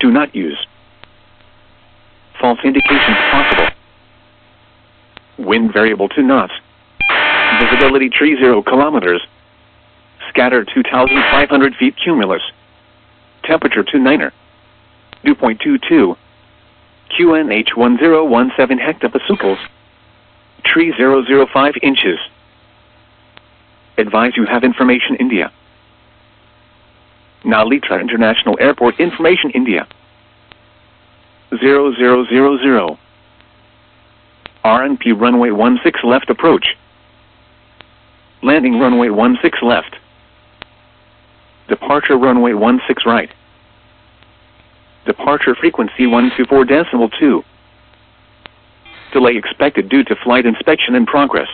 Do not use. False indications possible. Wind variable to knots. Visibility tree 0 kilometers. Scatter 2,500 feet cumulus. Temperature to 9er. Dew point 22. QNH 1017 hectopascals. Tree 005 inches. Advise you have information India. Nalitra International Airport information India. 0000. RNP runway 16 left approach. Landing runway 16 left. Departure runway 16 right. Departure frequency 124.2. Delay expected due to flight inspection in progress.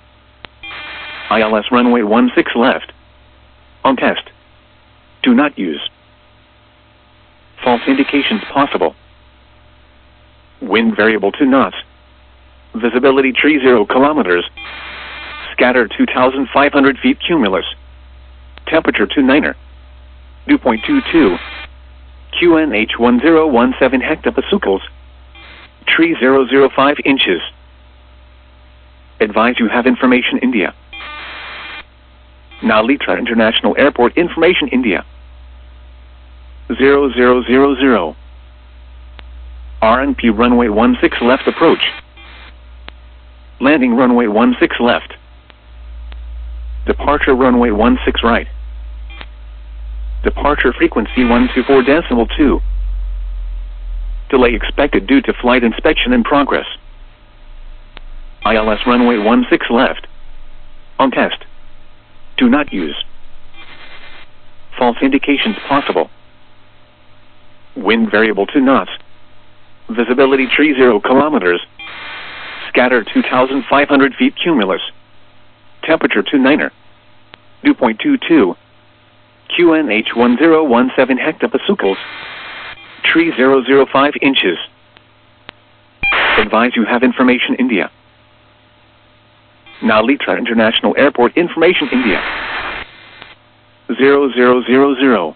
ILS runway 16 left. On test. Do not use. False indications possible. Wind variable to knots. Visibility tree 0 kilometers. Scatter 2,500 feet cumulus. Temperature to 9er. Dew point 22. QNH 1017 hectopascals. Tree 005 inches. Advise you have information India. Nalitra International Airport information India. 0000. RNP runway 16 left approach. Landing runway 16 left. Departure runway 16 right. Departure frequency 124.2. Delay expected due to flight inspection in progress. ILS runway 16 left. On test. Do not use. False indications possible. Wind variable to knots. Visibility tree 0 kilometers. Scatter 2,500 feet cumulus. Temperature to 9er. Dew point 22. QNH 1017 hectopascals. Tree 005 inches. Advise you have information India. Nalitra International Airport information India. 0000.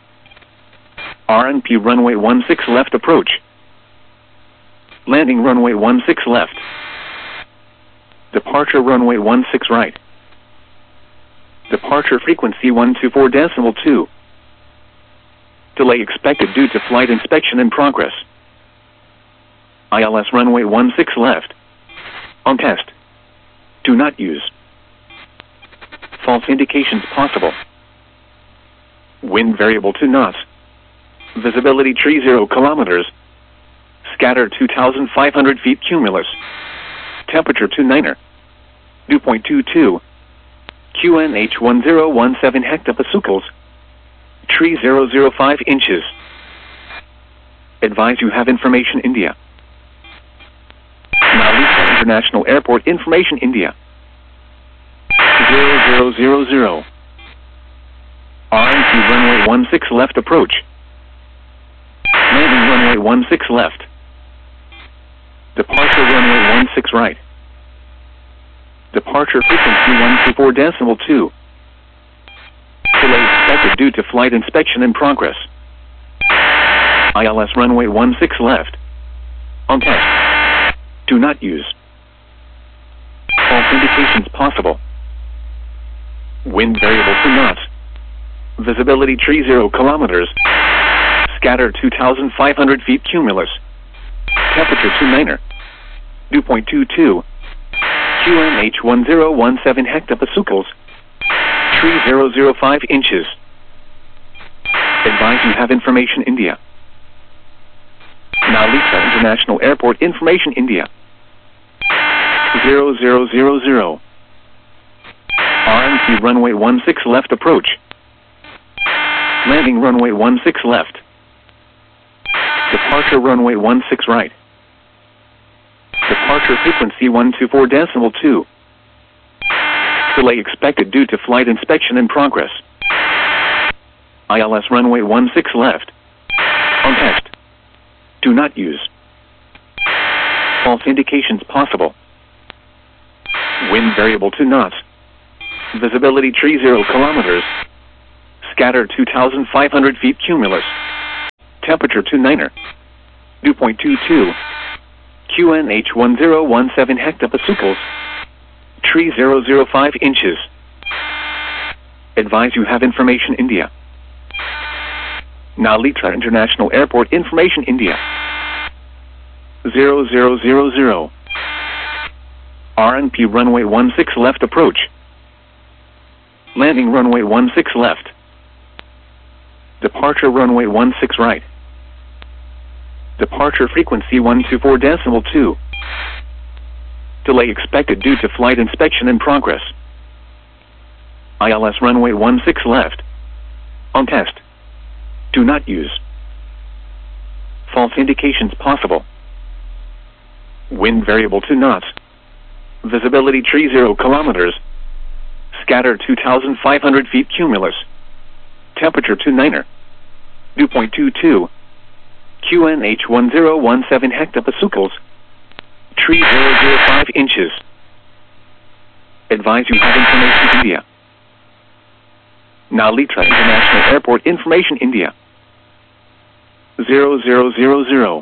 RNP runway 16 left approach. Landing runway 16 left. Departure runway 16 right. Departure frequency 124.2. Delay expected due to flight inspection in progress. ILS runway 16 left. On test. Do not use. False indications possible. Wind variable to knots. Visibility tree 0 kilometers. Scatter 2,500 feet cumulus. Temperature to 9er. Dew point 22. QNH 1017 hectopascals. Tree 005 inches. Advise you have information India. Nalitra International Airport information India. 0000. RNP runway 16 left approach. Landing runway 16 left. Departure runway 16 right. Departure frequency 124.2. Delay expected due to flight inspection in progress. ILS runway 16 left. On test. Do not use. False indications possible. Wind variable to knots. Visibility tree 0 kilometers. Scatter 2,500 feet cumulus. Temperature to 9er. Dew point 22. QNH 1017 hectopascals. Tree 005 inches. Advise you have information India. Nalitra International Airport information India. 0000. RNP runway 16 left approach. Landing runway 16 left. Departure runway 16 right. Departure frequency 124.2. Delay expected due to flight inspection in progress. ILS runway 16 left. On test. Do not use. False indications possible. Wind variable to knots. Visibility tree 0 kilometers. Scatter 2,500 feet cumulus. Temperature 29er. Dew point 22. QNH 1017 hectopascals. Tree 005 inches. Advise you have information India. Nalita International Airport information India. 0000. RNP runway 16 left approach. Landing runway 16 left. Departure runway 16 right. Departure frequency 124.2. Delay expected due to flight inspection in progress. ILS runway 16 left. On test. Do not use. False indications possible. Wind variable 2 knots. Visibility tree 0 kilometers. Scatter 2,500 feet cumulus. Temperature 29er. Dew point 22. QNH 1017 hectopascals. Tree 005 inches. Advise you have information India. Nalita International Airport information India. 0000.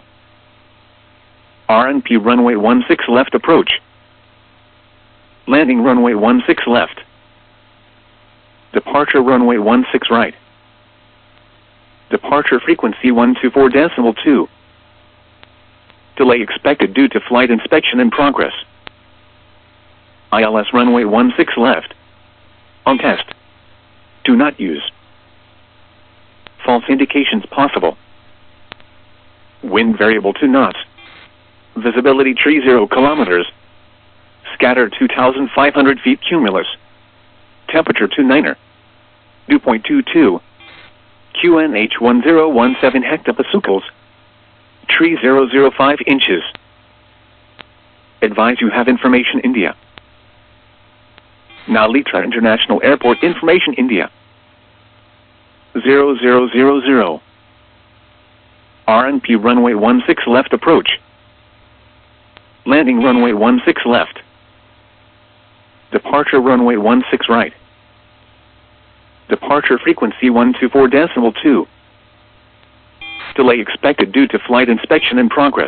RNP runway 16 left approach. Landing runway 16 left. Departure runway 16 right. Departure frequency 124.2. Delay expected due to flight inspection in progress. ILS runway 16 left. On test. Do not use. False indications possible. Wind variable 2 knots. Visibility tree 0 kilometers. Scatter 2,500 feet cumulus. Temperature 29er. Dew point 22. QNH 1017 hectopascals. Tree 005 inches. Advise you have information India. Nalita International Airport information India. 0000. RNP runway 16 left approach. Landing runway 16 left. Departure runway 16 right. Departure frequency 124.2. Delay expected due to flight inspection in progress.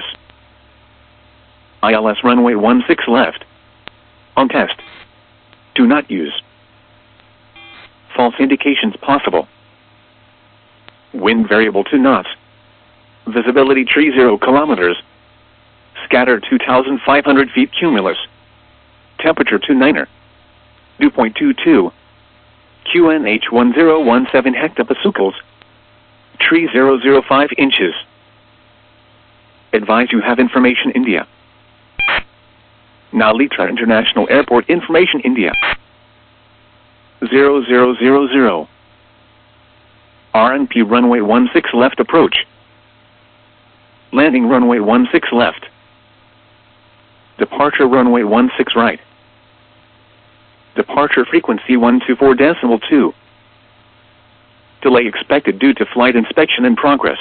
ILS runway 16 left. On test. Do not use. False indications possible. Wind variable 2 knots. Visibility tree 0 kilometers. Scatter 2,500 feet cumulus. Temperature 29er. Dew point 22. QNH 1017 hectopascals. Tree 005 inches. Advise you have information India. Nalita International Airport information India. 0000. RNP runway 16 left approach. Landing runway 16 left. Departure runway 16 right. Departure frequency 124.2. Delay expected due to flight inspection in progress.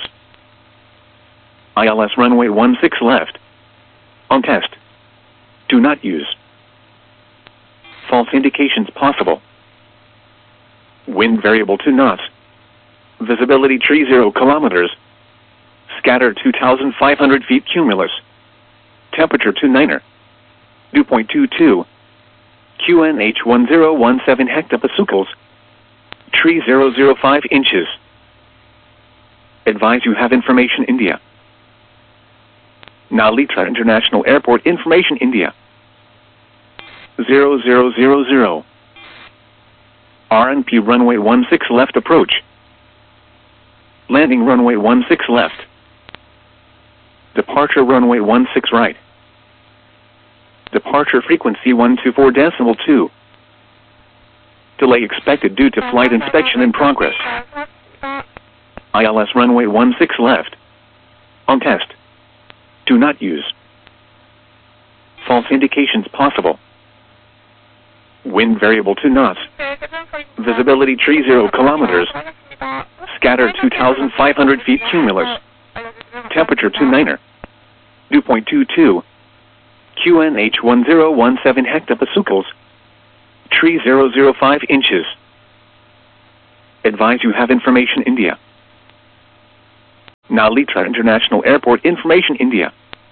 ILS runway 16 left. On test. Do not use. False indications possible. Wind variable 2 knots. Visibility tree 0 kilometers. Scatter 2,500 feet cumulus. Temperature 29er. Dew point 22. QNH 1017 hectopascals. Tree 005 inches. Advise you have information India. Nalita International Airport information India. 0000. RNP runway 16 left approach. Landing runway 16 left. Departure runway 16 right. Departure frequency 124.2. Delay expected due to flight inspection in progress. ILS runway 16 left. On test. Do not use. False indications possible. Wind variable 2 knots. Visibility tree 0 kilometers. Scatter 2,500 feet cumulus. Temperature 29er. Dew point 22. QNH 1017 hectopascals. Tree 005 inches. Advise you have information India. Nalitra International Airport information India.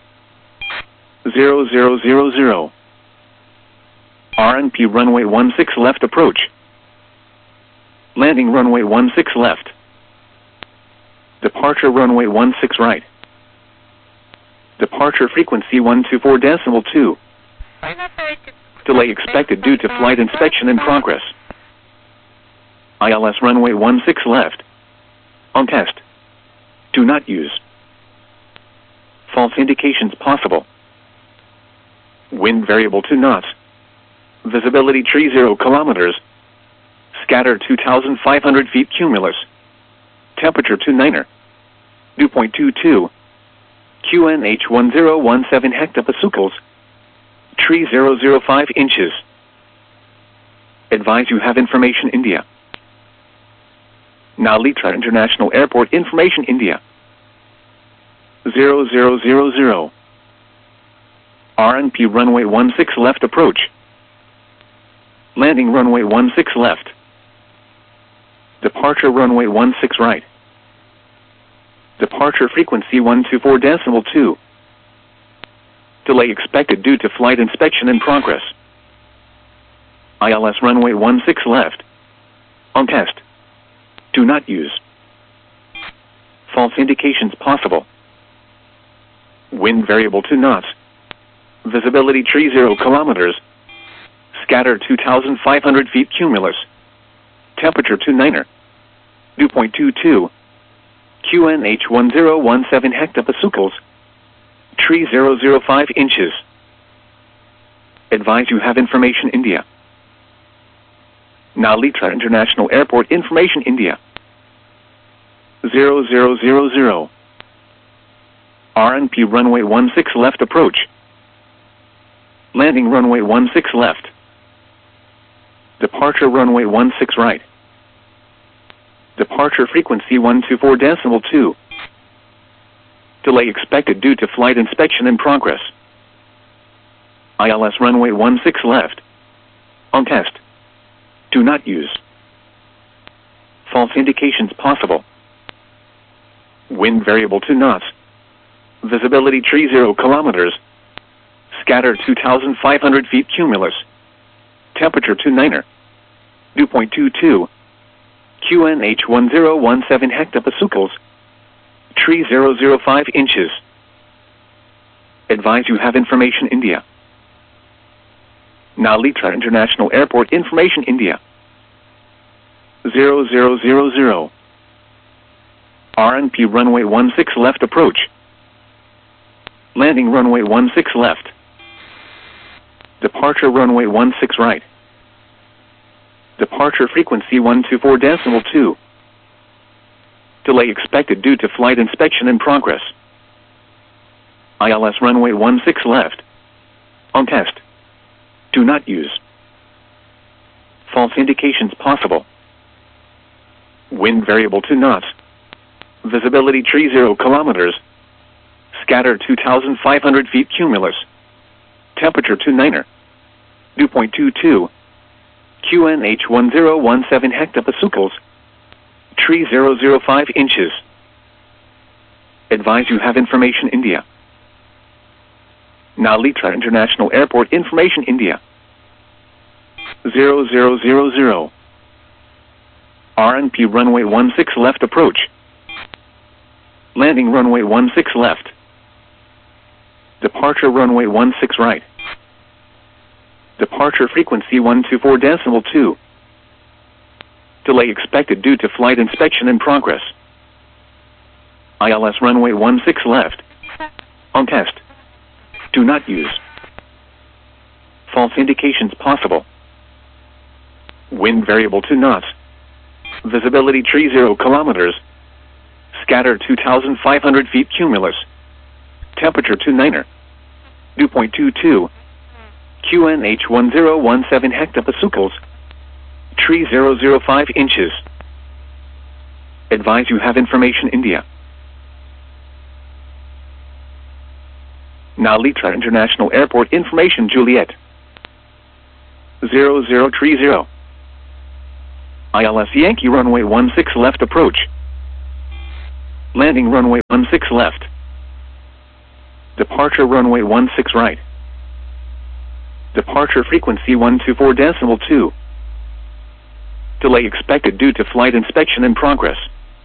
0000. RNP runway 16 left approach. Landing runway 16 left. Departure runway 16 right. Departure frequency 124.2. Delay expected due to flight inspection in progress. ILS runway 16 left. On test. Do not use. False indications possible. Wind variable 2 knots. Visibility tree 0 kilometers. Scatter 2,500 feet cumulus. Temperature 29er. Dew point 22. QNH 1017 hectopascals. Tree 005 inches. Advise you have information India. Nalitra International Airport information India. 0000. RNP runway 16 left approach. Landing runway 16 left. Departure runway 16 right. Departure frequency 124.2. Delay expected due to flight inspection in progress. ILS runway 16 left. On test. Do not use. False indications possible. Wind variable 2 knots. Visibility tree 0 kilometers. Scatter 2,500 feet cumulus. Temperature 29er. Dew point 22. QNH 1017 hectopascals. Tree 005 inches. Advise you have information India. Nalitra International Airport information India. 0000. RNP runway 16 left approach. Landing runway 16 left. Departure runway 16 right. Departure frequency 124.2. Delay expected due to flight inspection in progress. ILS runway 16 left. On test. Do not use. False indications possible. Wind variable 2 knots. Visibility tree 0 kilometers. Scatter 2,500 feet cumulus. Temperature 29er. Dew point 22. QNH 1017 hectopascals. Tree 005 inches. Advise you have information India. Nalitra International Airport information India. 0000. RNP runway 16 left approach. Landing runway 16 left. Departure runway 16 right. Departure frequency 124.2. Delay expected due to flight inspection in progress. ILS runway 16 left. On test. Do not use. False indications possible. Wind variable 2 knots. Visibility tree 0 kilometers. Scatter 2,500 feet cumulus. Temperature 29er. Dew point 22. QNH 1017 hectopascals. Tree 005 inches. Advise you have information India. Nalitra International Airport information India. 0000. RNP runway 16 left approach. Landing runway 16 left. Departure runway 16 right. Departure frequency 124.2. Delay expected due to flight inspection in progress. ILS runway 16 left. On test. Do not use. False indications possible. Wind variable 2 knots. Visibility tree 0 kilometers. Scatter 2,500 feet cumulus. Temperature 29er. Dew point 22. QNH 1017 hectopascals. Tree 005 inches. Advise you have information India. Nalitra International Airport information Juliet. 0030. ILS Yankee runway 16 left approach. Landing runway 16 left. Departure runway 16 right. Departure frequency 124.2. Delay expected due to flight inspection in progress.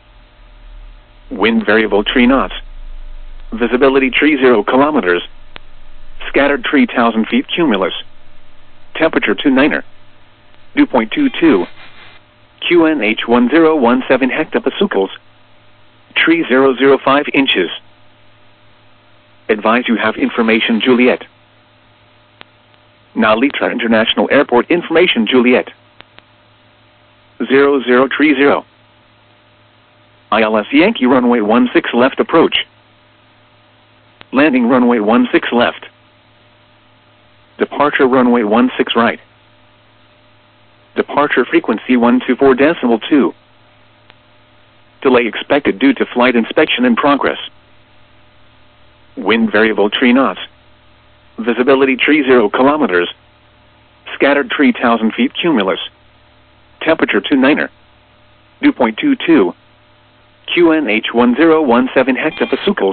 Wind variable 3 knots. Visibility 30 kilometers. Scattered 3,000 feet cumulus. Temperature 29er. Dew point 22. QNH 1017 hectopascals. 3005 inches. Advise you have information Juliet. Nalitra International Airport information Juliet. 0030. ILS Yankee runway 16 left approach. Landing runway 16 left. Departure runway 16 right. Departure frequency 124.2. Delay expected due to flight inspection in progress. Wind variable 3 knots. Visibility 30 kilometers. Scattered 3,000 feet cumulus. Temperature 29er. Dew point 22. QNH 1017 hectopascals.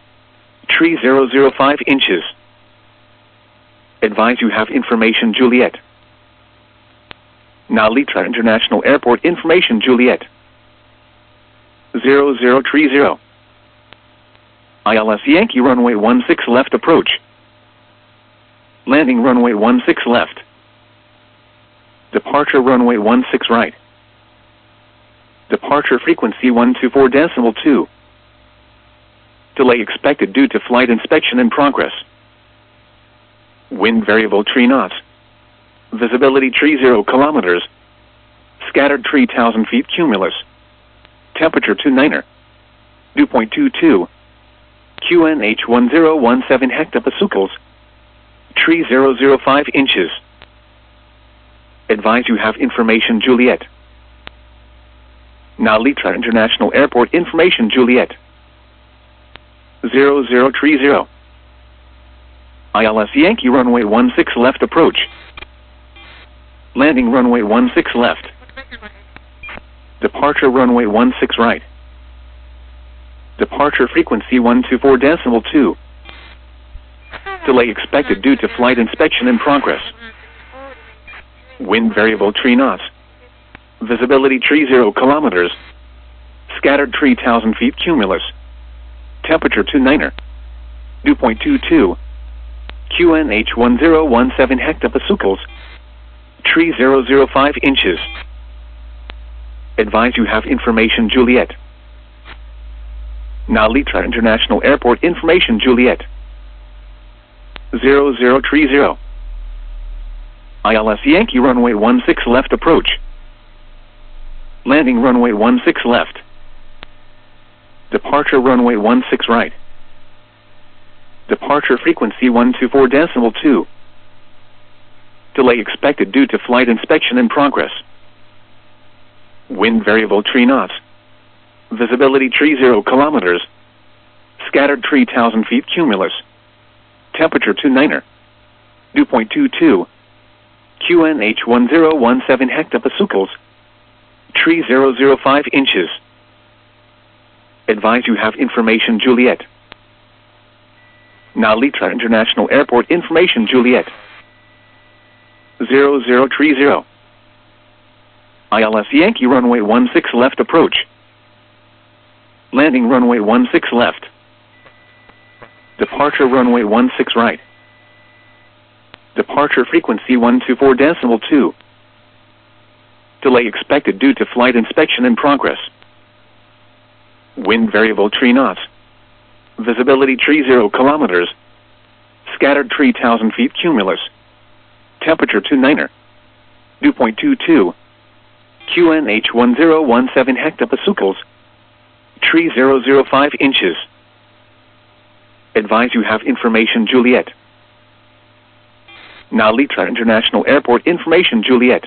3005 inches. Advise you have information Juliet. Nalitra International Airport information Juliet. 0030. ILS Yankee runway 16 left approach. Landing runway 16 left. Departure runway 16 right. Departure frequency 124.2. Delay expected due to flight inspection in progress. Wind variable 3 knots. Visibility 30 kilometers. Scattered 3,000 feet cumulus. Temperature 29er. Dew point 22. QNH 1017 hectopascals. 3005 inches. Advise you have information Juliet. Nalitra International Airport information Juliet. 0030. ILS Yankee runway 16 left approach. Landing runway 16 left. Departure runway 16 right. Departure frequency 124.2. Delay expected due to flight inspection in progress. Wind variable 3 knots. Visibility 30 kilometers. Scattered 3,000 feet cumulus. Temperature 29er. Dew point 22. QNH 1017 hectopascals. 3005 inches. Advise you have information Juliet. Nalitra International Airport information Juliet. 0030. ILS Yankee runway 16 left approach. Landing runway 16 left. Departure runway 16 right. Departure frequency 124.2. Delay expected due to flight inspection in progress. Wind variable 3 knots. Visibility 30 kilometers. Scattered 3,000 feet cumulus. Temperature 29er. Dew point 22. QNH 1017 hectopascals. 3005 inches. Advise you have information Juliet. Nalitra International Airport information Juliet. 0030. ILS Yankee runway 16 left approach. Landing runway 16 left. Departure runway 16 right. Departure frequency 124.2. Delay expected due to flight inspection in progress. Wind variable 3 knots. Visibility 30 kilometers. Scattered 3,000 feet cumulus. Temperature 29er. Dew point 22. QNH 1017 hectopascals. 3005 inches. Advise you have information Juliet. Nalitra International Airport information Juliet.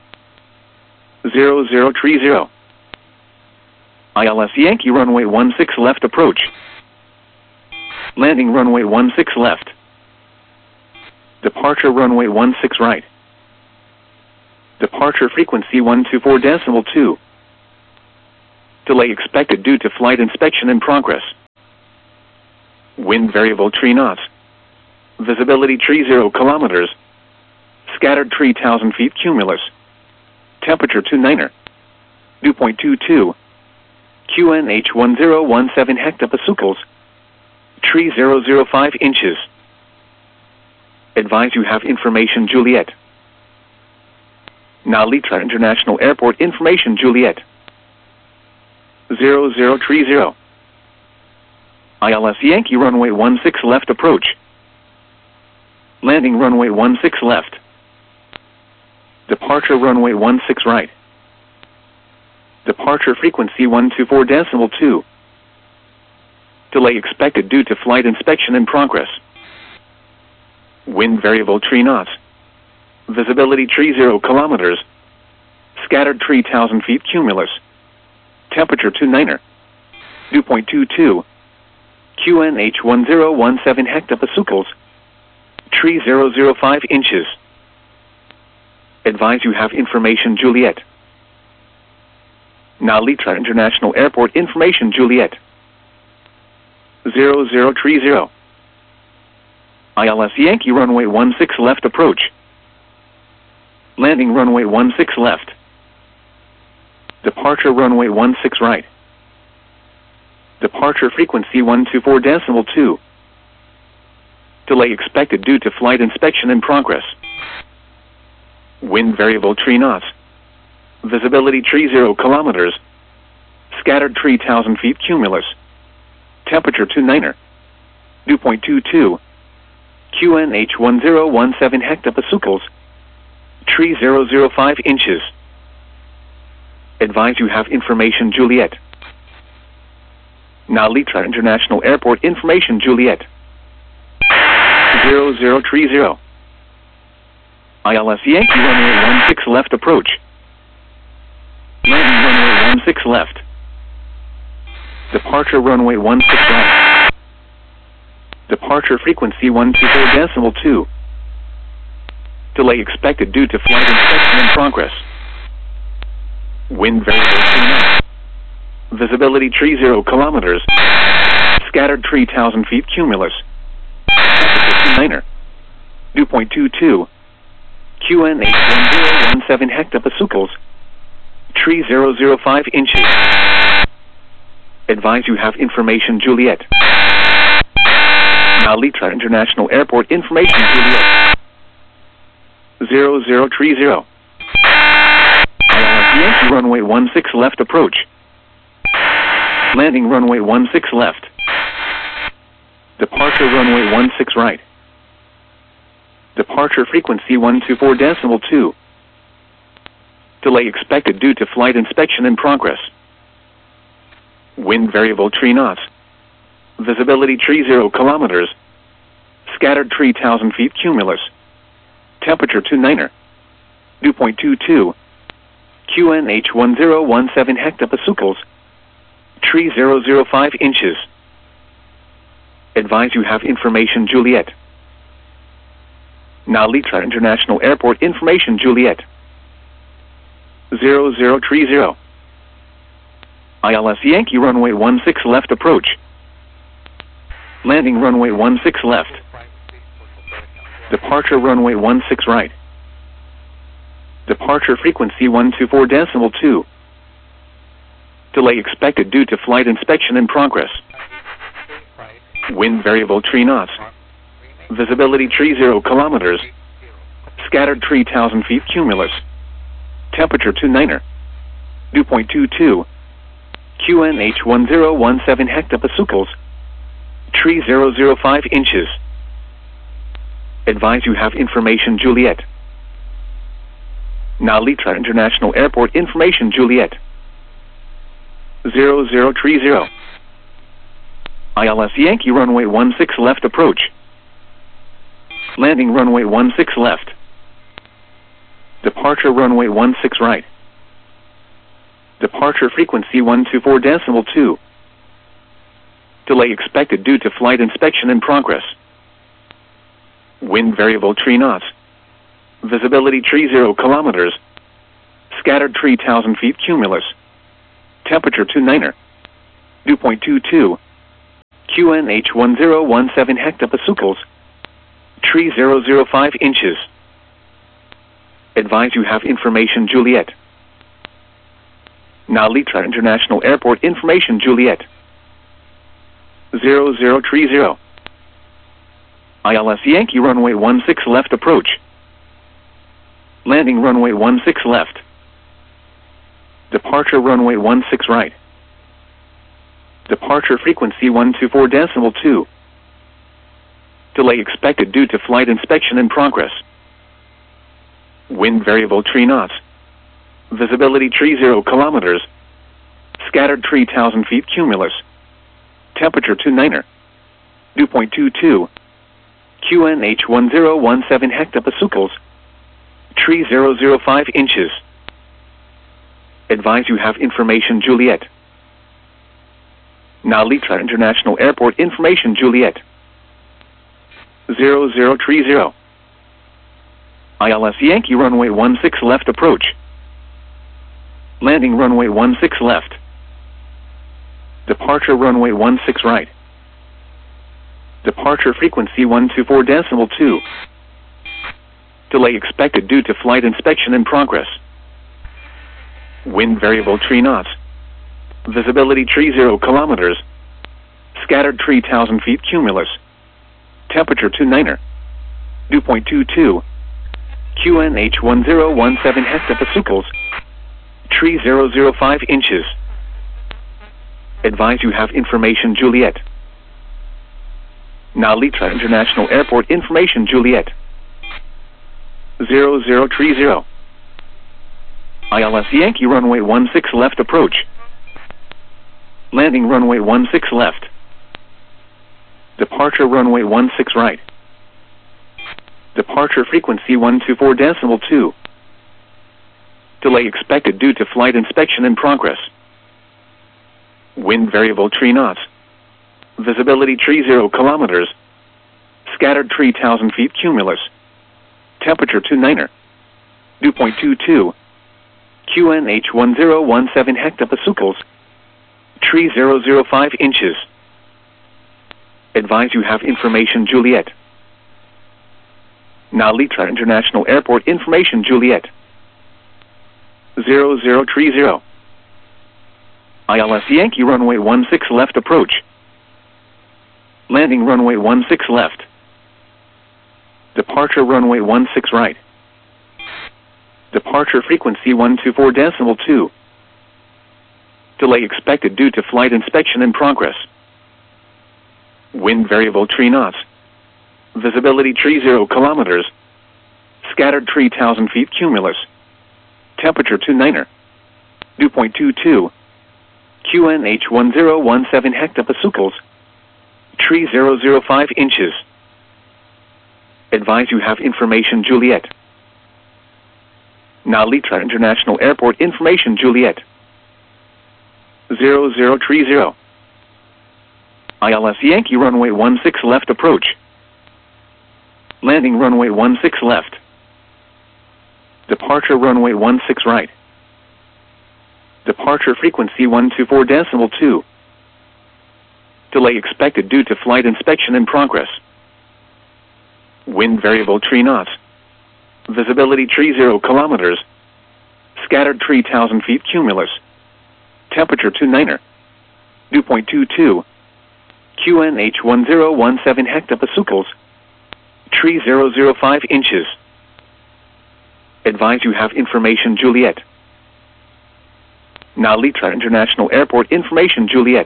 0030. ILS Yankee runway 16 left approach. Landing runway 16 left. Departure runway 16 right. Departure frequency 124.2. Delay expected due to flight inspection in progress. Wind variable tree knots. Visibility tree 0 kilometers. Scattered tree 1,000 feet cumulus. Temperature 29er. Dew point 22. QNH 1017 hectopascals. Tree 005 inches. Advise you have information Juliet. Nalitra International Airport information Juliet. 0030. ILS Yankee runway 16 left approach. Landing runway 16 left. Departure runway 16 right. Departure frequency 124.2. Delay expected due to flight inspection in progress. Wind variable tree knots. Visibility tree 0 kilometers. Scattered tree 1,000 feet cumulus. Temperature 29er. Dew point 22. QNH 1017 hectopascals. Tree 005 inches. Advise you have information Juliet. Nalitra International Airport information Juliet. 0030. ILS Yankee runway 16 left approach. Landing runway 16 left. Departure runway 16 right. Departure frequency 124.2. Delay expected due to flight inspection in progress. Wind variable tree knots. Visibility tree 0 kilometers. Scattered tree 1,000 feet cumulus. Temperature 29er. Dew point 22. QNH 1017 hectopascals. Tree 005 inches. Advise you have information Juliet. Nalitra International Airport information Juliet. 0030. ILS Yankee runway 16 left approach. Landing runway 16 left. Departure runway 16 right. Departure frequency 124.2. Delay expected due to flight inspection in progress. Wind variable tree knots. Visibility tree 0 kilometers. Scattered tree 1,000 feet cumulus. Temperature 29er. Dew point 22. QNH 1017 hectopascals. Tree 005 inches. Advise you have information Juliet. Nalitra International Airport information Juliet. 0030. ILS Yankee runway 16 left approach. Landing runway 16 left. Departure runway 16 right. Departure frequency 124.2. Delay expected due to flight inspection in progress. Wind variable tree knots. Visibility tree 0 kilometers. Scattered tree 1,000 feet cumulus. Temperature 29er. Dew point 22. QNH 1017 hectopascals. Tree 005 inches. Advise you have information Juliet. Nalitra International Airport information Juliet. 0030. ILS Yankee runway 16 left approach. Landing runway 16 left. Departure runway 16 right. Departure frequency 124.2. Delay expected due to flight inspection in progress. Wind variable tree knots. Visibility tree 0 kilometers. Scattered tree 1,000 feet cumulus. Temperature 29er. Dew point 22. QNH 1017 hectopascals. Tree 005 inches. Advise you have information Juliet. Nalitra International Airport information Juliet. 0030. ILS Yankee runway 16 left approach. Landing runway 16 left. Departure runway 16 right. Departure frequency 124.2. Delay expected due to flight inspection in progress. Wind variable tree knots. Visibility tree 0 kilometers. Scattered tree 1,000 feet cumulus. Temperature 29er. Dew point 22. QNH 1017 hectopascals. Tree 005 inches. Advise you have information Juliet. Nalitra International Airport information Juliet. 0030. ILS Yankee runway 16 left approach. Landing runway 16 left. Departure runway 16 right. Departure frequency 124.2. Delay expected due to flight inspection in progress. Wind variable 3 knots. Visibility 30 kilometers. Scattered 3,000 feet cumulus. Temperature 29er. Dew point 22. QNH 1017 hectopascals. Tree 005 inches. Advise you have information Juliet. Nalitra International Airport information Juliet. 0030. ILS Yankee runway 16 left approach. Landing runway 16 left. Departure runway 16 right. Departure frequency 124.2. Delay expected due to flight inspection in progress. Wind variable 3 knots. Visibility 30 kilometers. Scattered 3,000 feet cumulus. Temperature 29er. Dew point 22. QNH 1017 hectopascals. Tree 005 inches. Advise you have information Juliet. Nalitra International Airport information Juliet. 0030. ILS Yankee runway 16 left approach. Landing runway 16 left. Departure runway 16 right. Departure frequency 124.2. Delay expected due to flight inspection in progress. Wind variable 3 knots. Visibility 30 kilometers. Scattered 3,000 feet cumulus. Temperature 29er. Dew point 22. QNH 1017 hectopascals. Tree 005 inches. Advise you have information Juliet. Nalitra International Airport information Juliet. 0030. ILS Yankee runway 16 left approach. Landing runway 16 left. Departure runway 16 right. Departure frequency 124.2. Delay expected due to flight inspection in progress. Wind variable 3 knots. Visibility 30 kilometers. Scattered 3,000 feet cumulus. Temperature 29er. Dew point 22. QNH 1017 hectopascals. Tree 005 inches. Advise you have information Juliet. Nalitra International Airport information Juliet. 0030. ILS Yankee runway 16 left approach. Landing runway 16 left. Departure runway 16 right. Departure frequency 124.2. Delay expected due to flight inspection in progress. Wind variable 3 knots. Visibility 30 kilometers. Scattered 3,000 feet cumulus. Temperature 29er. Dew point 22. QNH 1017 hectopascals. Tree 005 inches. Advise you have information Juliet. Nalitra International Airport information Juliet.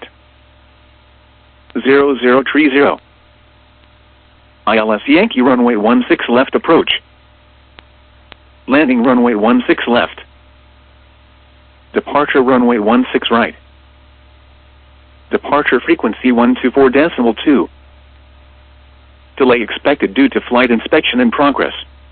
0030. ILS Yankee runway 16 left approach. Landing runway 16 left. Departure runway 16 right. Departure frequency 124.2. Delay expected due to flight inspection in progress.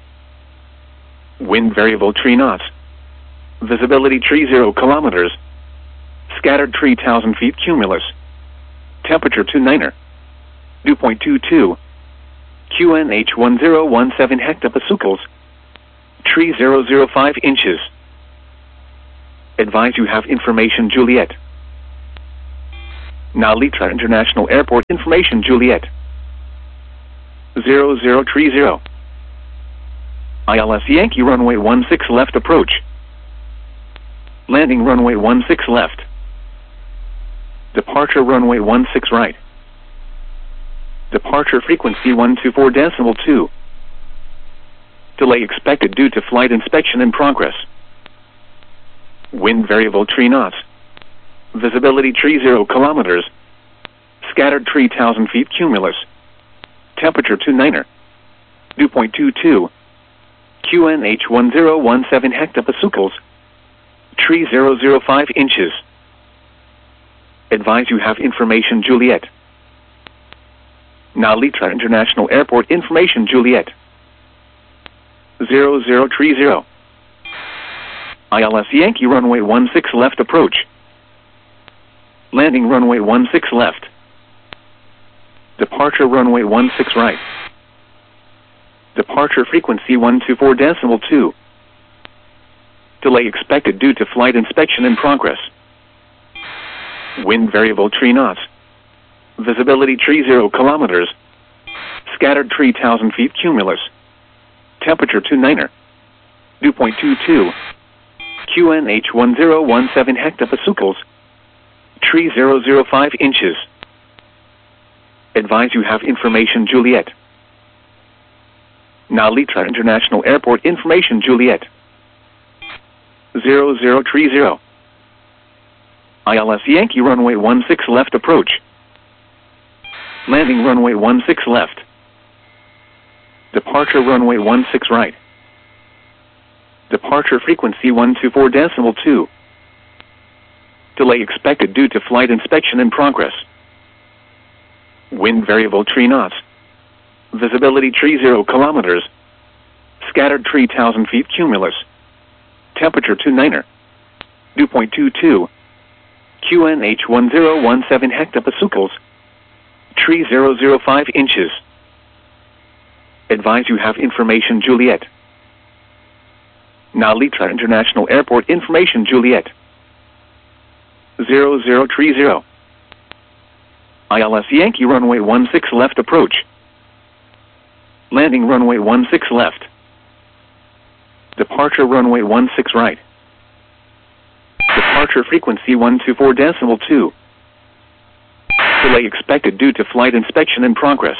Wind variable 3 knots. Visibility 30 kilometers. Scattered 3,000 feet cumulus. Temperature 29er. Dew point 22. QNH 1017 hectopascals. Tree 005 inches. Advise you have information Juliet. Nalitra International Airport information Juliet. 0030. ILS Yankee runway 16 left approach. Landing runway 16 left. Departure runway 16 right. Departure frequency 124.2. Delay expected due to flight inspection in progress. Wind variable 3 knots. Visibility 30 kilometers. Scattered 3,000 feet cumulus. Temperature 29er. Dew point 22. QNH 1017 hectopascals. 3005 inches. Advise you have information Juliet. Nalitra International Airport information Juliet. 0030. ILS Yankee runway 16 left approach. Landing runway 16 left. Departure runway 16 right. Departure frequency 124.2. Delay expected due to flight inspection in progress. Wind variable 3 knots. Visibility 30 kilometers. Scattered 3,000 feet cumulus. Temperature 29er. Dew point 22. QNH 1017 hectopascals. 3005 inches. Advise you have information Juliet. Nalitra International Airport information Juliet. 0030. ILS Yankee runway 16 left approach. Landing runway 16 left. Departure runway 16 right. Departure frequency 124.2. Delay expected due to flight inspection in progress. Wind variable 3 knots. Visibility 30 kilometers. Scattered 3,000 feet cumulus. Temperature 29er. Dew point 22. QNH 1017 hectopascals. 3005 inches. Advise you have information Juliet. Nalitra International Airport information Juliet. 0030. ILS Yankee runway 16 left approach. Landing runway 16 left. Departure runway 16 right. Departure frequency 124.2. Delay expected due to flight inspection in progress.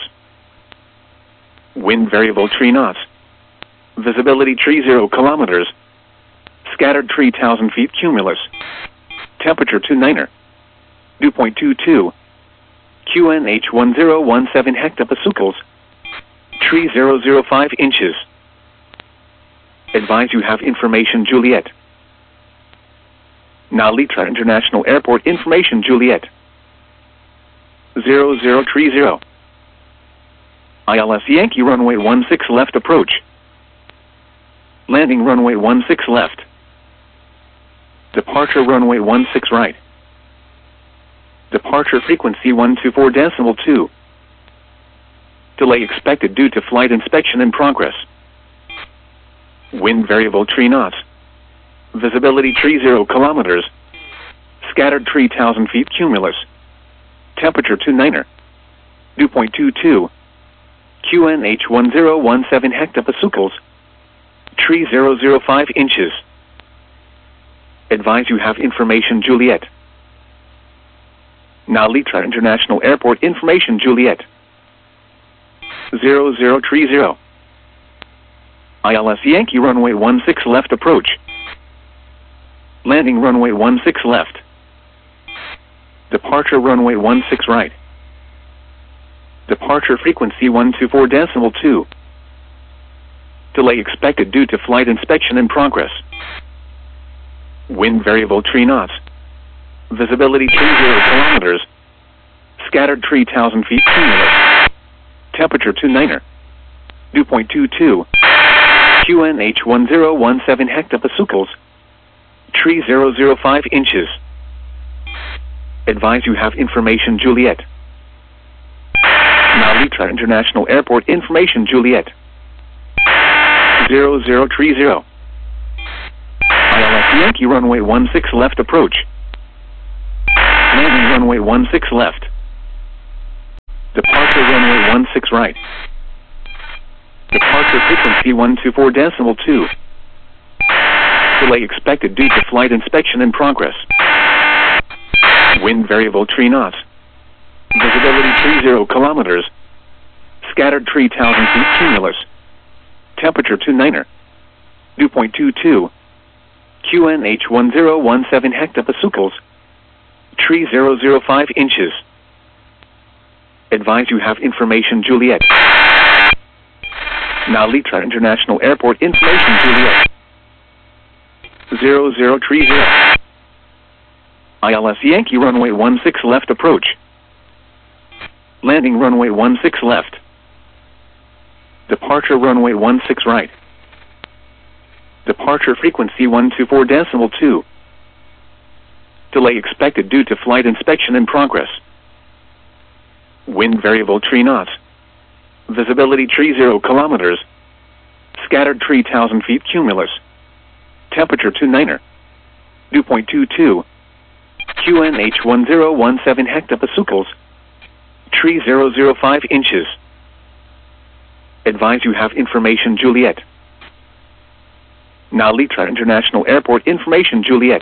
Wind variable 3 knots. Visibility 30 kilometers. Scattered 3,000 feet cumulus. Temperature 29er. Dew point 22. QNH 1017 hectopascals. 3005 inches. Advise you have information Juliet. Nalitra International Airport information Juliet. 0030. ILS Yankee runway 16 left approach. Landing runway 16 left. Departure runway 16 right. Departure frequency 124.2. Delay expected due to flight inspection in progress. Wind variable 3 knots. Visibility 30 kilometers. Scattered 3,000 feet cumulus. Temperature 29er. Dew point 22. QNH 1017 hectopascals. 3005 inches. Advise you have information Juliet. Nalitra International Airport information Juliet. 0030. ILS Yankee runway 16 left approach. Landing runway 16 left. Departure runway 16 right. Departure frequency 124.2. Delay expected due to flight inspection in progress. Wind variable 3 knots. Visibility 30 kilometers. Scattered 3,000 feet cumulus. Temperature 29er. Dew point 22. QNH 1017 hectopascals. 3005 inches. Advise you have information Juliet. Nalitra International Airport information Juliet. 0030. ILS Yankee runway 16 left approach. Landing runway 16 left. Departure runway 16 right. Departure frequency 124.2. Delay expected due to flight inspection in progress. Wind variable 3 knots. Visibility 30 kilometers. Scattered 3,000 feet cumulus. Temperature 29er. Dew point 22. QNH 1017 hectopascals. 3005 inches. Advise you have information Juliet. Nalitra International Airport information Juliet. 0030. ILS Yankee runway 16 left approach. Landing runway 16 left. Departure runway 16 right. Departure frequency 124.2. Delay expected due to flight inspection in progress. Wind variable 3 knots. Visibility 30 kilometers. Scattered 3,000 feet cumulus. Temperature 29er. Dew point 22. QNH 1017 hectopascals. 3005 inches. Advise you have information Juliet. Nalitra International Airport information Juliet.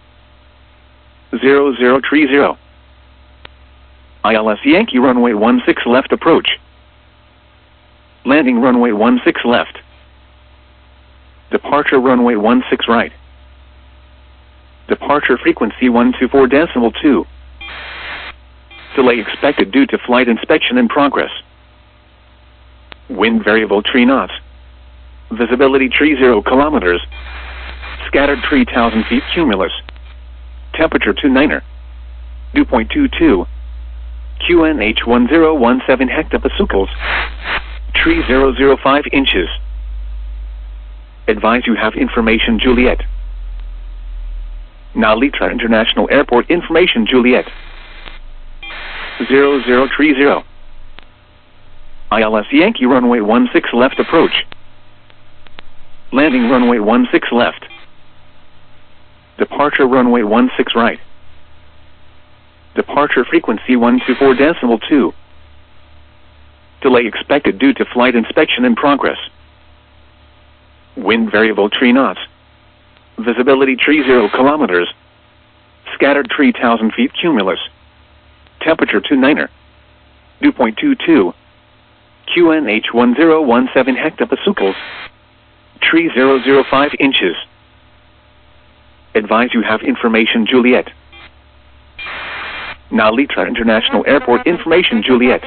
0030. ILS Yankee runway 16 left approach. Landing runway 16 left. Departure runway 16 right. Departure frequency 124.2. Delay expected due to flight inspection in progress. Wind variable 3 knots. Visibility 30 kilometers. Scattered 3,000 feet cumulus. Temperature 29er. Dew point 22. QNH 1017 hectopascals. 3005 inches. Advise you have information Juliet. Nalitra International Airport information Juliet. 0030. ILS Yankee runway 16 left approach. Landing runway 16 left. Departure runway 16 right. Departure frequency 124.2. Delay expected due to flight inspection in progress. Wind variable 3 knots. Visibility 30 kilometers. Scattered 3,000 feet cumulus. Temperature 29er. Dew point 22. QNH 1017 hectopascals. 3005 inches. Advise you have information Juliet. Nalitra International Airport information Juliet.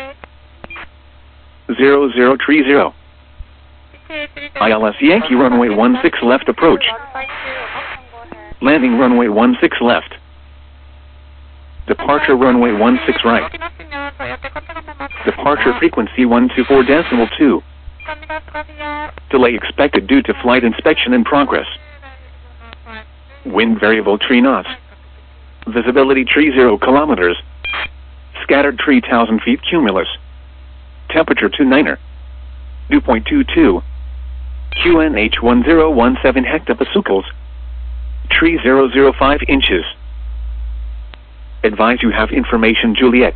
0030. ILS Yankee runway 16 left approach. Landing runway 16 left. Departure runway 16 right. Departure frequency 124.2. Delay expected due to flight inspection in progress. Wind variable 3 knots. Visibility 30 kilometers. Scattered 3,000 feet cumulus. Temperature 29er. Dew point 22. QNH 1017 hectopascals. 3005 inches. Advise you have information Juliet.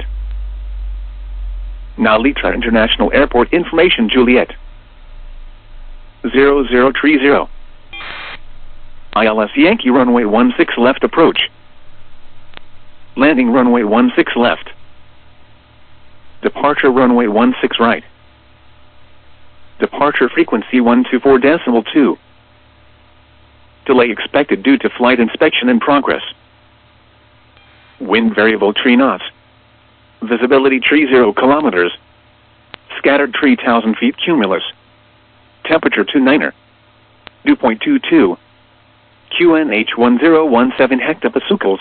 Nalitra International Airport information Juliet. 0030. ILS Yankee runway 16 left approach. Landing runway 16 left. Departure runway 16 right. Departure frequency 124.2. Delay expected due to flight inspection in progress. Wind variable 3 knots. Visibility 30 kilometers. Scattered 3,000 feet cumulus. Temperature 29er. Dew point 22. QNH 1017 hectopascals.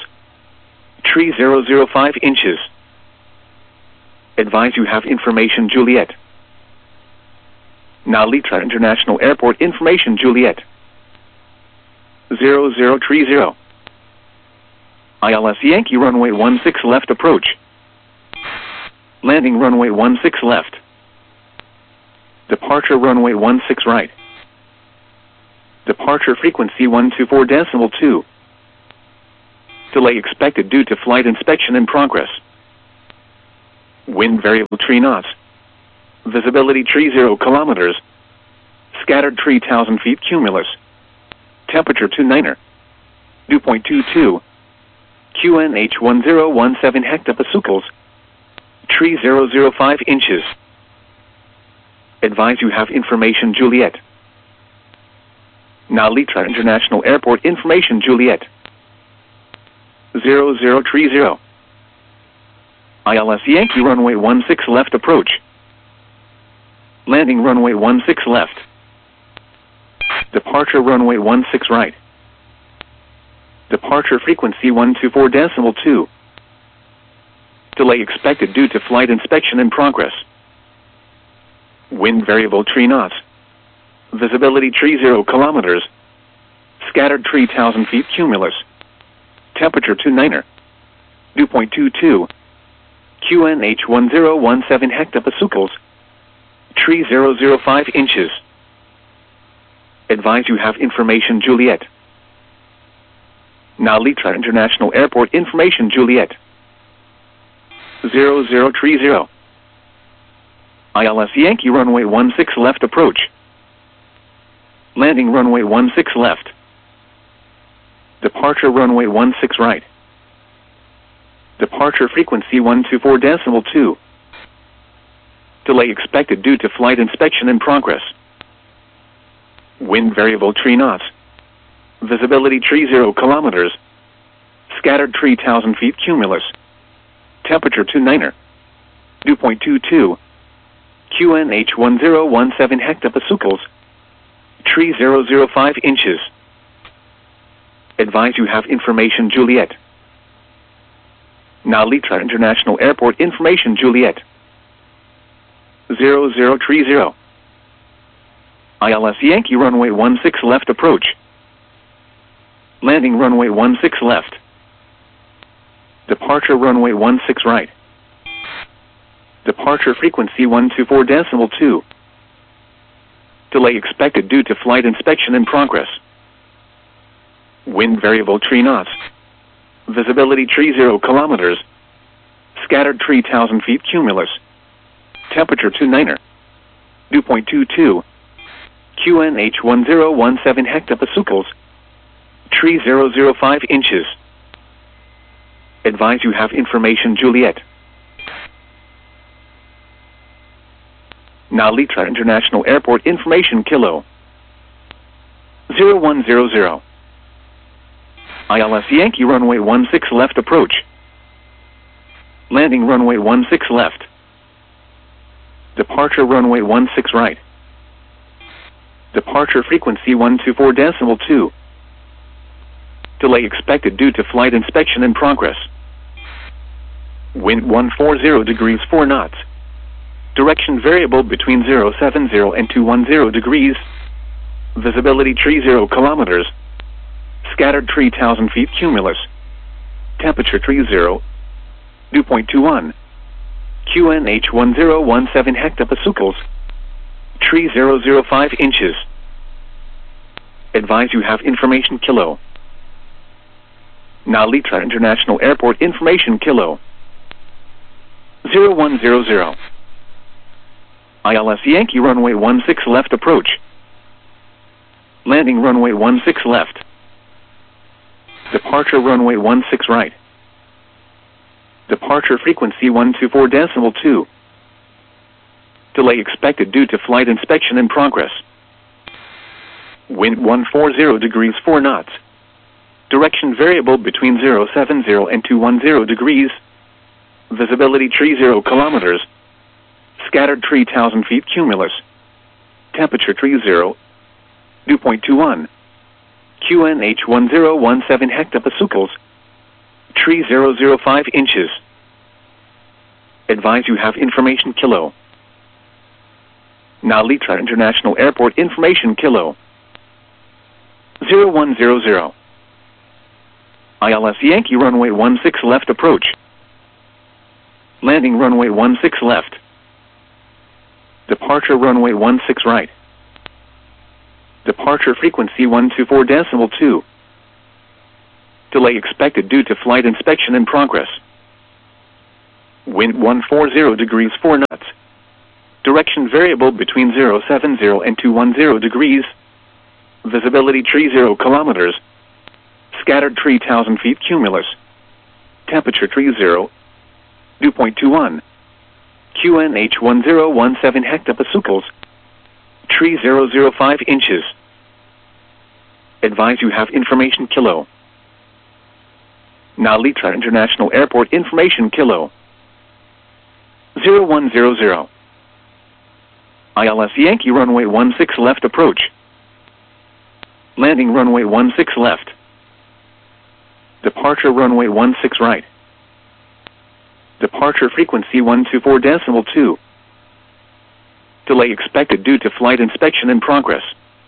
3005 inches. Advise you have information Juliet. Nalitra International Airport information Juliet. 0030. ILS Yankee runway 16 left approach. Landing runway 16 left. Departure runway 16 right. Departure frequency 124.2. Delay expected due to flight inspection in progress. Wind variable 3 knots. Visibility tree 0 kilometers. Scattered tree 1,000 feet cumulus. Temperature 29er. Dew point 22. QNH 1017 hectopascals. Tree 005 inches. Advise you have information Juliet. Nalitra International Airport information Juliet. 0030. ILS Yankee runway 16 left approach. Landing runway 16 left. Departure runway 16 right. Departure frequency 124.2. Delay expected due to flight inspection in progress. Wind variable 3 knots. Visibility tree 0 kilometers. Scattered tree 1,000 feet cumulus. Temperature 29er. Dew point 22. QNH 1017 hectopascals. Tree 005 inches. Advise you have information Juliet. Nalitra International Airport information Juliet. 0030. ILS Yankee runway 16 left approach. Landing runway 16 left. Departure runway 16 right. Departure frequency 124.2. Delay expected due to flight inspection in progress. Wind variable 3 knots. Visibility tree 0 kilometers. Scattered tree 1,000 feet cumulus. Temperature 29er. Dew point 22. QNH 1017 hectopascals. Tree 005 inches. Advise you have information Juliet. Nalitra International Airport information Juliet. 0030. ILS Yankee runway 16 left approach. Landing runway 16 left. Departure runway 16 right. Departure frequency 124.2. Delay expected due to flight inspection in progress. Wind variable 3 knots. Visibility tree 0 kilometers. Scattered tree 1,000 feet cumulus. Temperature 29er. Dew point 22. QNH 1017 hectopascals. Tree 005 inches. Advise you have information Juliet. Nalitra International Airport information Kilo. 0100. ILS Yankee runway 16 left approach. Landing runway 16 left. Departure runway 16 right. Departure frequency 124.2. Delay expected due to flight inspection in progress. Wind 140 degrees 4 knots. Direction variable between 070 and 210 degrees. Visibility tree 0 kilometers. Scattered tree 1,000 feet cumulus. Temperature tree 0. Dew point 21. QNH 1017 hectopascals. Tree 005 inches. Advise you have information Kilo. Nalitra International Airport information Kilo. 0100. ILS Yankee runway 16 left approach. Landing runway 16 left. Departure runway 16 right. Departure frequency 124.2. Delay expected due to flight inspection in progress. Wind 140 degrees 4 knots. Direction variable between 070 and 210 degrees. Visibility tree 0 kilometers. Scattered tree 1,000 feet cumulus. Temperature tree 0. Dew point 21. QNH 1017 hectopascals. Tree 005 inches. Advise you have information Kilo. Nalitra International Airport information Kilo. 0100. ILS Yankee runway 16 left approach. Landing runway 16 left. Departure runway 16 right. Departure frequency 124.2. Delay expected due to flight inspection in progress. Wind 140 degrees 4 knots. Direction variable between 070 and 210 degrees. Visibility 30 kilometers. Scattered 3,000 feet cumulus. Temperature 30. Dew point 21. QNH 1017 hectopascals. 3005 inches. Advise you have information kilo. Nalita International Airport information kilo. 0100. ILS Yankee runway 16 left approach. Landing runway 16 left. Departure runway 16 right. Departure frequency 124.2. Delay expected due to flight inspection in progress.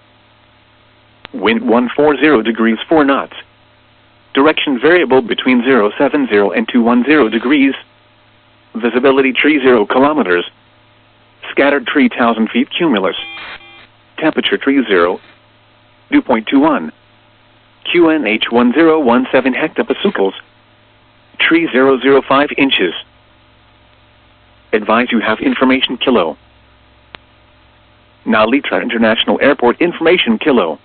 Wind 140 degrees 4 knots. Direction variable between 070 and 210 degrees. Visibility 30 kilometers. Scattered 3,000 feet cumulus. Temperature 30. Dew point 21. QNH 1017 hectopascals. 3005 inches. Advise you have information kilo. Nalita International Airport information kilo.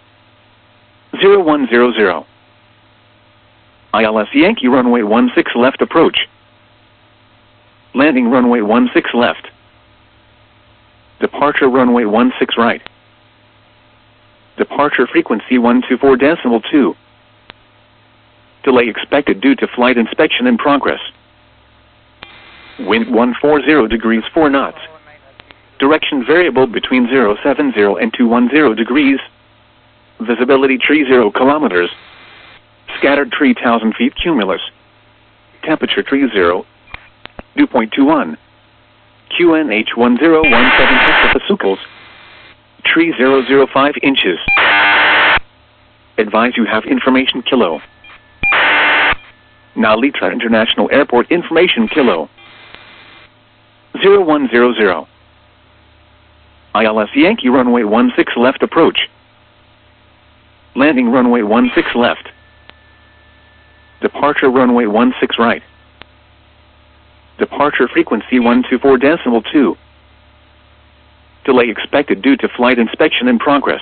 0100. ILS Yankee runway 16 left approach. Landing runway 16 left. Departure runway 16 right. Departure frequency 124.2. Delay expected due to flight inspection in progress. Wind 140 degrees 4 knots. Direction variable between 070 and 210 degrees. Visibility 30 kilometers. Scattered 3,000 feet cumulus. Temperature 30. Dew point 21. QNH 1017 hectopascals. 3005 inches. Advise you have information kilo. Nalita International Airport information kilo. 0100. ILS Yankee runway 16 left approach. Landing runway 16 left. Departure runway 16 right. Departure frequency 124.2. Delay expected due to flight inspection in progress.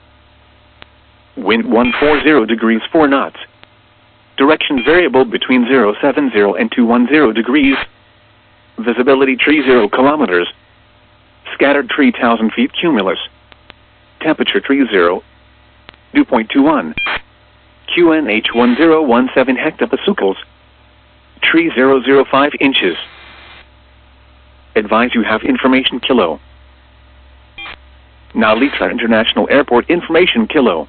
Wind 140 degrees 4 knots. Direction variable between 070 and 210 degrees. Visibility 30 kilometers. Scattered 3,000 feet cumulus. Temperature 30. Dew point 21. QNH 1017 hectopascals. 3005 inches. Advise you have information kilo. Nalita International Airport information kilo.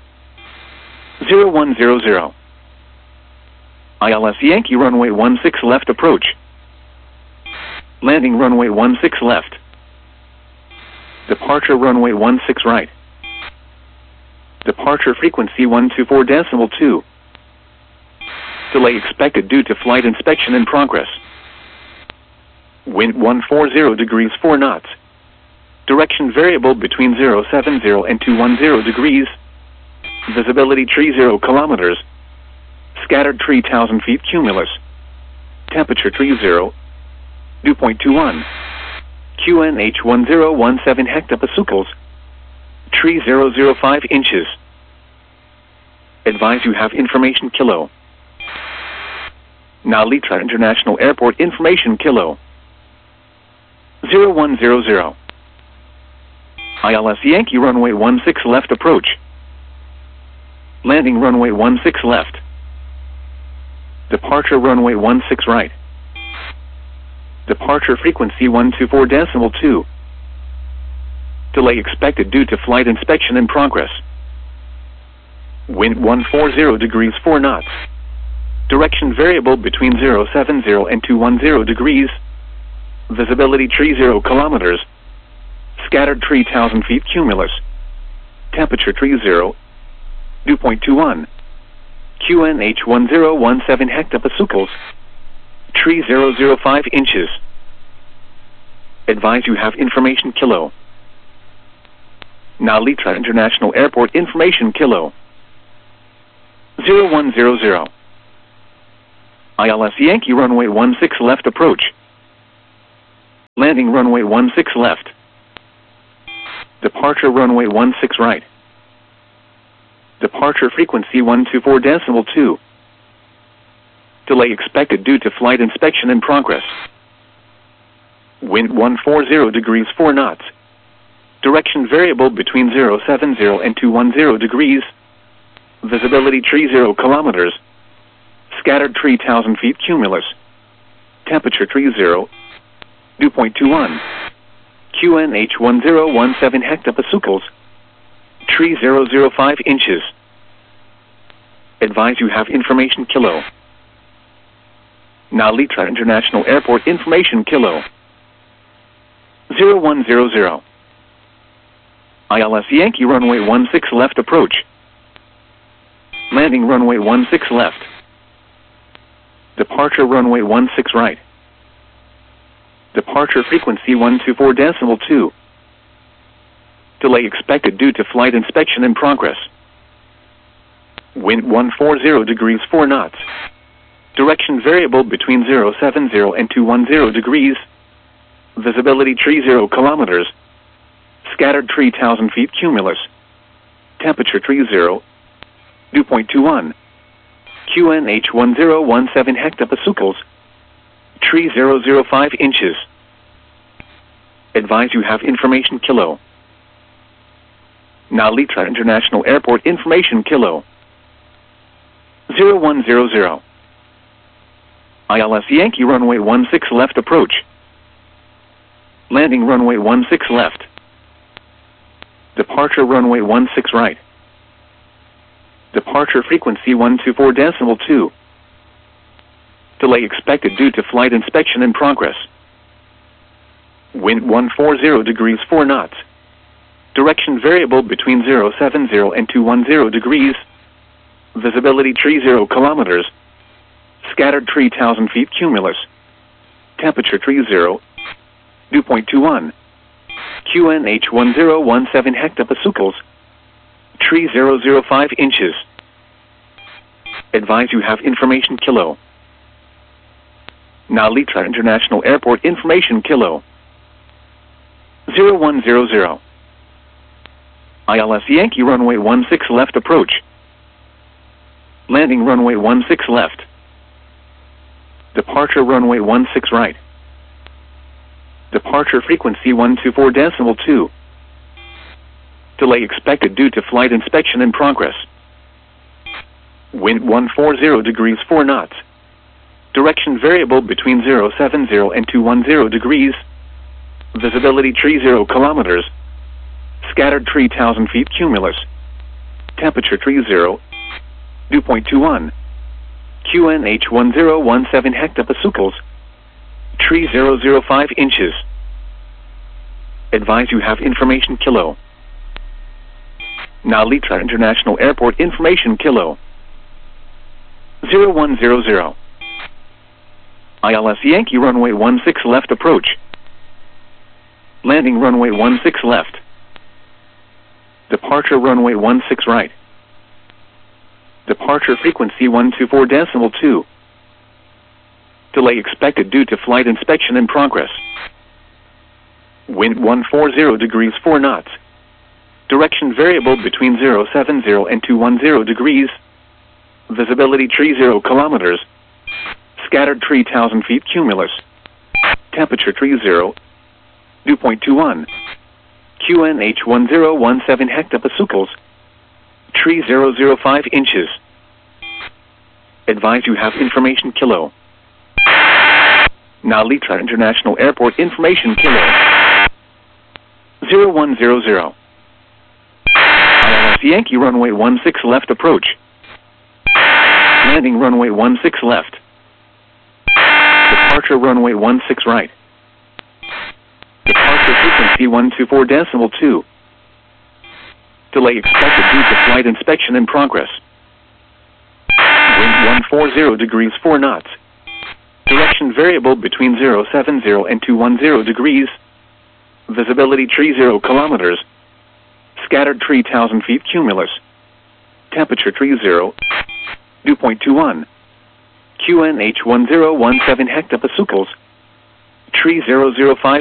0100. ILS Yankee runway 16 left approach. Landing runway 16 left. Departure runway 16 right. Departure frequency 124.2. Delay expected due to flight inspection in progress. Wind 140 degrees 4 knots. Direction variable between 070 and 210 degrees. Visibility 30 kilometers. Scattered 3,000 feet cumulus. Temperature 30. Dew point 21. QNH 1017 hectopascals. 3005 inches. Advise you have information kilo. Nalita International Airport information kilo. 0100. ILS Yankee runway 16 left approach. Landing runway 16 left. Departure runway 16 right. Departure frequency 124.2. Delay expected due to flight inspection in progress. Wind 140 degrees 4 knots. Direction variable between 070 and 210 degrees. Visibility 30 kilometers. Scattered 3,000 feet cumulus. Temperature 30. Dew point 21. QNH 1017 hectopascals. 3005 inches. Advise you have information kilo. Nalita International Airport information kilo. 0100. ILS Yankee runway 16 left approach. Landing runway 16 left. Departure runway 16 right. Departure frequency 124.2. Delay expected due to flight inspection in progress. Wind 140 degrees 4 knots. Direction variable between 070 and 210 degrees. Visibility 30 kilometers. Scattered 3,000 feet cumulus. Temperature 30. Dew point 21. QNH 1017 hectopascals. 3005 inches. Advise you have information kilo. Nalitra International Airport information kilo. 0100. ILS Yankee runway 16 left approach. Landing runway 16 left. Departure runway 16 right. Departure frequency 124.2. Delay expected due to flight inspection in progress. Wind 140 degrees 4 knots. Direction variable between 070 and 210 degrees. Visibility 30 kilometers. Scattered 3,000 feet cumulus. Temperature 30. Dew point 21. QNH 1017 hectopascals. 3005 inches. Advise you have information kilo. Nalitra International Airport information kilo. 0100. ILS Yankee runway 16 left approach. Landing runway 16 left. Departure runway 16 right. Departure frequency 124.2. Delay expected due to flight inspection in progress. Wind 140 degrees 4 knots. Direction variable between 070 and 210 degrees. Visibility 30 kilometers. Scattered 3,000 feet cumulus. Temperature 30. Dew point 21. QNH 1017 hectopascals. 3005 inches. Advise you have information kilo. Nalitra International Airport information kilo. 0100. ILS Yankee runway 16 left approach. Landing runway 16 left. Departure runway 16 right. Departure frequency 124.2. Delay expected due to flight inspection in progress. Wind 140 degrees 4 knots. Direction variable between 070 and 210 degrees. Visibility 30 kilometers. Scattered 3,000 feet cumulus. Temperature 30. Dew point 21. QNH 1017 hectopascals. 3005 inches. Advise you have information kilo. Nalitra International Airport information kilo. 0100. ILS Yankee runway 16 left approach. Landing runway 16 left. Departure runway 16 right. Departure frequency 124.2. Delay expected due to flight inspection in progress. Wind 140 degrees 4 knots. Direction variable between 070 and 210 degrees. Visibility 30 kilometers. Scattered 3,000 feet cumulus. Temperature 30. Dew point 21. QNH 1017 hectopascals. 3005 inches. Advise you have information kilo. Nalitra International Airport information kilo. 0100. ILS Yankee runway 16 left approach. Landing runway 16 left. Departure runway 16 right. Departure frequency 124.2. Delay expected due to flight inspection in progress. Wind 140 degrees 4 knots. Direction variable between 070 and 210 degrees. Visibility 30 kilometers. Scattered 3,000 feet cumulus. Temperature 30. Dew point 21. QNH 1017 hectopasucles. Tree 005